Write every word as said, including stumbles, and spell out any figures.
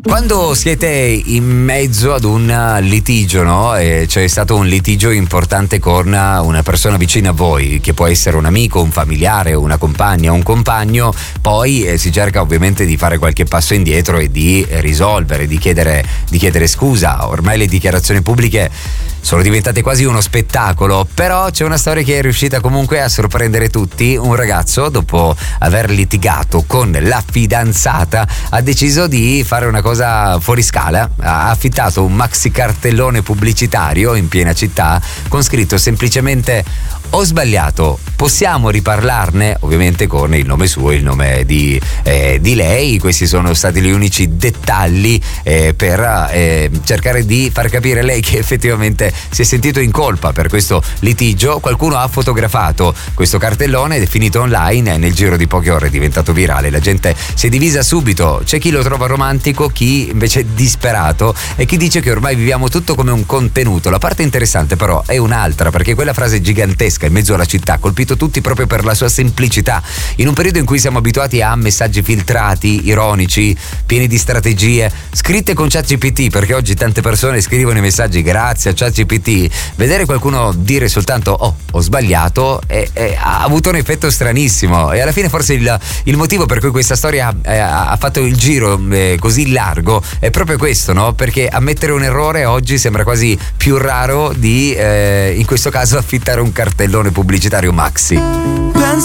Quando siete in mezzo ad un litigio, no? E c'è stato un litigio importante con una persona vicina a voi, che può essere un amico, un familiare, una compagna, un compagno, poi eh, si cerca ovviamente di fare qualche passo indietro e di risolvere, di chiedere, di chiedere scusa. Ormai le dichiarazioni pubbliche sono diventate quasi uno spettacolo, però c'è una storia che è riuscita comunque a sorprendere tutti. Un ragazzo, dopo aver litigato con la fidanzata, ha deciso di fare una cosa fuori scala. Ha affittato un maxi cartellone pubblicitario in piena città con scritto semplicemente: ho sbagliato, possiamo riparlarne? Ovviamente con il nome suo e il nome di, eh, di lei. Questi sono stati gli unici dettagli eh, per eh, cercare di far capire lei che effettivamente si è sentito in colpa per questo litigio. Qualcuno ha fotografato questo cartellone ed è finito online e nel giro di poche ore è diventato virale. La gente si è divisa subito, c'è chi lo trova romantico, chi invece è disperato e chi dice che ormai viviamo tutto come un contenuto. La parte interessante però è un'altra, perché quella frase gigantesca in mezzo alla città ha colpito tutti proprio per la sua semplicità. In un periodo in cui siamo abituati a messaggi filtrati, ironici, pieni di strategie, scritte con ChatGPT, perché oggi tante persone scrivono i messaggi grazie a ChatGPT, vedere qualcuno dire soltanto oh, ho sbagliato è, è, ha avuto un effetto stranissimo. E alla fine forse il, il motivo per cui questa storia eh, ha fatto il giro eh, così largo è proprio questo, no? Perché ammettere un errore oggi sembra quasi più raro di eh, in questo caso affittare un cartellone pubblicitario maxi.